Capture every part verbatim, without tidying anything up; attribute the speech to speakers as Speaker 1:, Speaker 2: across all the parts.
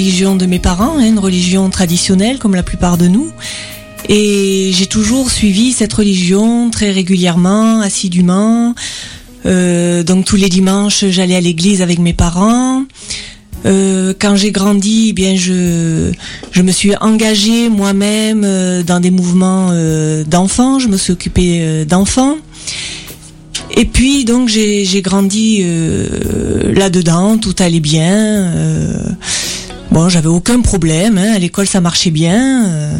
Speaker 1: religion de mes parents, hein, une religion traditionnelle comme la plupart de nous. Et j'ai toujours suivi cette religion très régulièrement, assidûment. Euh, donc tous les dimanches, j'allais à l'église avec mes parents. Euh, quand j'ai grandi, eh bien je je me suis engagée moi-même euh, dans des mouvements euh, d'enfants. Je me suis occupée euh, d'enfants. Et puis donc j'ai j'ai grandi euh, là-dedans, tout allait bien. Euh, bon, j'avais aucun problème. Hein, à l'école, ça marchait bien. Euh,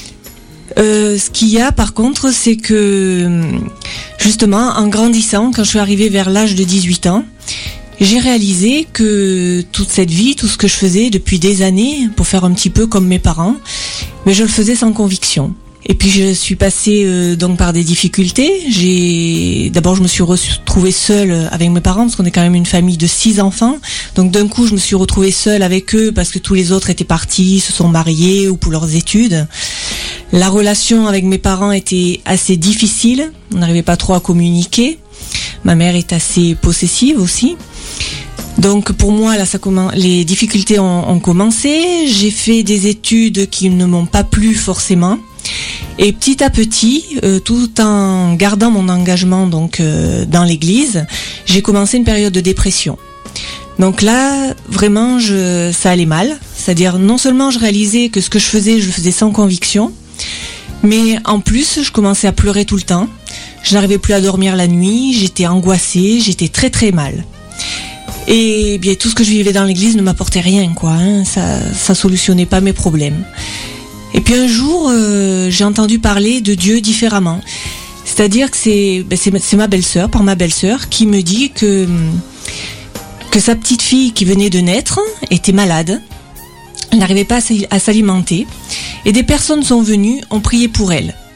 Speaker 1: Euh, ce qu'il y a par contre, c'est que justement en grandissant, quand je suis arrivée vers l'âge de dix-huit ans, j'ai réalisé que toute cette vie, tout ce que je faisais depuis des années, pour faire un petit peu comme mes parents, mais je le faisais sans conviction. Et puis je suis passée euh, donc par des difficultés. J'ai d'abord je me suis retrouvée seule avec mes parents parce qu'on est quand même une famille de six enfants. Donc d'un coup je me suis retrouvée seule avec eux parce que tous les autres étaient partis, se sont mariés ou pour leurs études. La relation avec mes parents était assez difficile. On n'arrivait pas trop à communiquer. Ma mère est assez possessive aussi. Donc pour moi là ça commence, les difficultés ont, ont commencé. J'ai fait des études qui ne m'ont pas plu forcément. Et petit à petit, euh, tout en gardant mon engagement donc euh, dans l'église, j'ai commencé une période de dépression. Donc là, vraiment, je, ça allait mal. C'est-à-dire, non seulement je réalisais que ce que je faisais, je le faisais sans conviction, mais en plus, je commençais à pleurer tout le temps. Je n'arrivais plus à dormir la nuit, j'étais angoissée, j'étais très très mal. Et bien, tout ce que je vivais dans l'église ne m'apportait rien, quoi. Hein, ça, ça solutionnait pas mes problèmes. Et puis un jour, euh, j'ai entendu parler de Dieu différemment. C'est-à-dire que c'est, ben c'est, c'est ma belle-sœur, par ma belle-sœur, qui me dit que, que sa petite fille qui venait de naître était malade. Elle n'arrivait pas à s'alimenter. Et des personnes sont venues, ont prié pour elle.